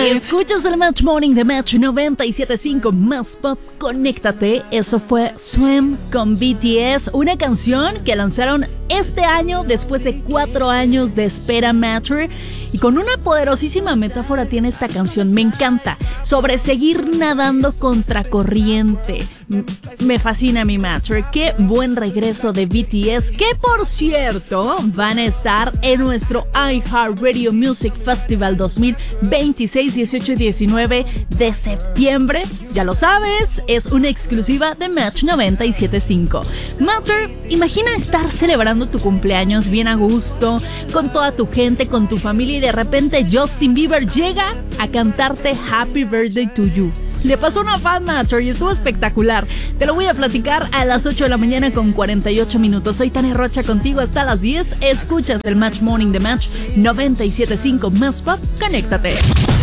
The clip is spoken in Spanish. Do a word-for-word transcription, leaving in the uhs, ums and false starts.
Escuchas el Match Morning de Match noventa y siete punto cinco Más Pop, conéctate. Eso fue Swim con B T S, una canción que lanzaron este año después de cuatro años de espera, Matcher. Y con una poderosísima metáfora tiene esta canción, me encanta, sobre seguir nadando contracorriente. Me fascina mi Matcher, qué buen regreso de B T S, que por cierto van a estar en nuestro iHeartRadio Music Festival dos mil veintiséis, dieciocho y diecinueve de septiembre. Ya lo sabes, es una exclusiva de Match noventa y siete punto cinco. Matcher, imagina estar celebrando tu cumpleaños bien a gusto, con toda tu gente, con tu familia, y de repente Justin Bieber llega a cantarte Happy Birthday to You. Le pasó una fan, Matcher, y estuvo espectacular. Te lo voy a platicar a las ocho de la mañana con cuarenta y ocho minutos. Soy Tania Rocha contigo hasta las diez. Escuchas el Match Morning de Match noventa y siete punto cinco Más Pop. Conéctate.